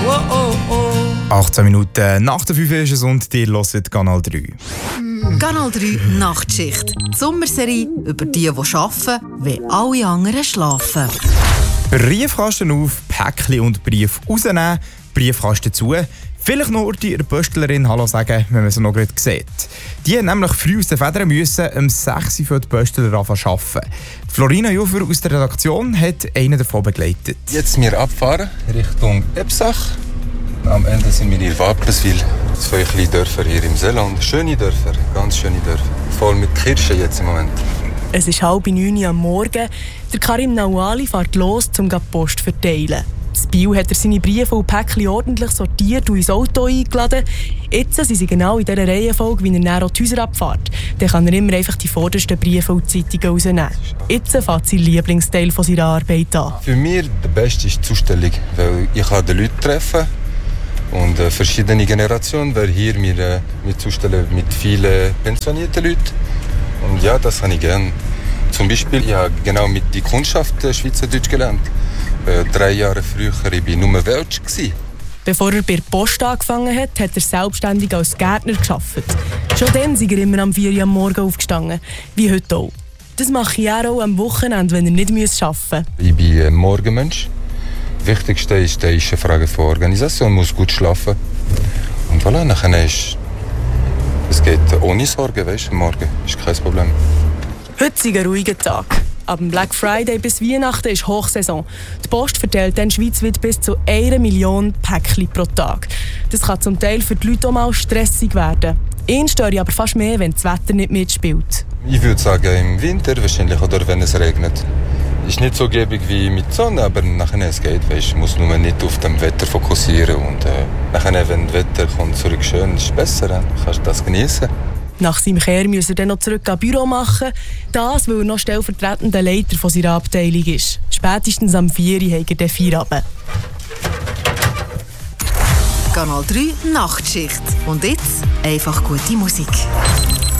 Oh, oh, oh. 18 Minuten nach der 5 ist es und ihr hört Kanal 3. Kanal 3 Nachtschicht. Die Sommerserie über die arbeiten, wenn alle anderen schlafen. Briefkasten auf, Päckchen und Brief rausnehmen, Briefkasten zu. Vielleicht noch die Pöstlerin Hallo sagen, wenn man sie noch gerade sieht. Die haben nämlich früh aus den Federn müssen, um 6 Uhr für die Pöstler arbeiten. Florina Jufer aus der Redaktion hat einen davon begleitet. Jetzt wir abfahren Richtung Ebsach. Am Ende sind wir in Wappenswil. 2 kleine Dörfer hier im Seeland. Schöne Dörfer, ganz schöne Dörfer. Voll mit Kirschen jetzt im Moment. Es ist 8:30 Uhr am Morgen. Der Karim Nawali fährt los, um die Post zu verteilen. In Biel hat er seine Briefe und Päckchen ordentlich sortiert und ins Auto eingeladen. Jetzt sind sie genau in dieser Reihenfolge, wie er näher die Häuser abfährt. Dann kann er immer einfach die vordersten Briefe und Zeitungen rausnehmen. Jetzt fängt sein Lieblingsteil von seiner Arbeit an. Für mich der Beste ist die Zustellung, weil ich kann die Leute treffen und verschiedene Generationen, weil hier wir zustellen mit vielen pensionierten Leuten. Und ja, das habe ich gerne. Zum Beispiel, ich habe genau mit der Kundschaft Schweizerdeutsch gelernt. 3 Jahre früher war ich nur Welsch. Bevor er bei der Post angefangen hat, hat er selbstständig als Gärtner gearbeitet. Schon dann ist er immer am 4 Uhr am Morgen aufgestanden, wie heute auch. Das mache ich auch am Wochenende, wenn er nicht arbeiten muss. Ich bin ein Morgenmensch. Das Wichtigste ist eine Frage von Organisation. Man muss gut schlafen. Und voilà, nachher ist es geht ohne Sorgen, weißt du, morgen ist kein Problem. Heute ist ein ruhiger Tag. Ab Black Friday bis Weihnachten ist Hochsaison. Die Post verteilt dann schweizweit bis zu 1 Million Päckchen pro Tag. Das kann zum Teil für die Leute auch mal stressig werden. Ihn stört aber fast mehr, wenn das Wetter nicht mitspielt. Ich würde sagen, im Winter wahrscheinlich oder wenn es regnet. Ist nicht so gäbig wie mit Sonne, aber nachher es geht. Weißt, muss nur nicht auf dem Wetter fokussieren. Und nachher, wenn das Wetter kommt zurück schön, ist es besser. Dann kannst du das genießen. Nach seinem Kehr muss er dann noch zurück ans Büro machen. Das, weil er noch stellvertretender Leiter von seiner Abteilung ist. Spätestens am 4 Uhr hat er den Feierabend. Kanal 3 Nachtschicht. Und jetzt einfach gute Musik.